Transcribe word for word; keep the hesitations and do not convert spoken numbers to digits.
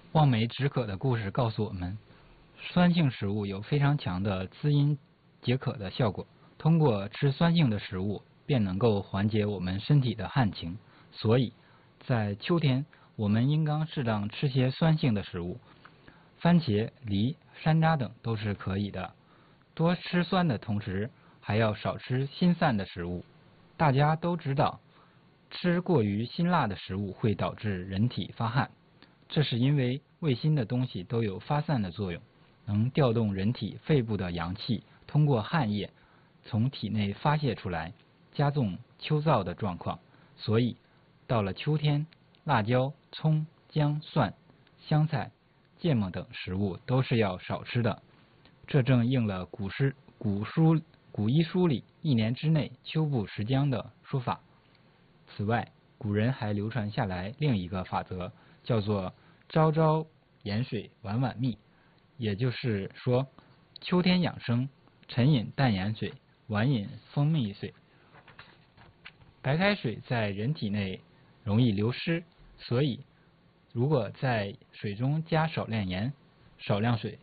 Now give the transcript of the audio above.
望梅止渴的故事告诉我们，酸性食物有非常强的滋阴解渴的效果。通过吃酸性的食物，便能够缓解我们身体的旱情。所以，在秋天，我们应当适当吃些酸性的食物，番茄、梨、山楂等都是可以的。多吃酸的同时，还要少吃辛散的食物。大家都知道，吃过于辛辣的食物会导致人体发汗，这是因为味辛的东西都有发散的作用，能调动人体肺部的阳气，通过汗液从体内发泄出来，加重秋燥的状况。所以，到了秋天，辣椒、葱、姜、蒜、香菜、芥末等食物都是要少吃的。这正应了古诗、古书、古医书里“一年之内秋不食姜”的说法。此外，古人还流传下来另一个法则，叫做“朝朝盐水，晚晚蜜”，也就是说，秋天养生，晨饮淡盐水，晚饮蜂蜜水。白开水在人体内容易流失，所以如果在水中加少量盐、少量水，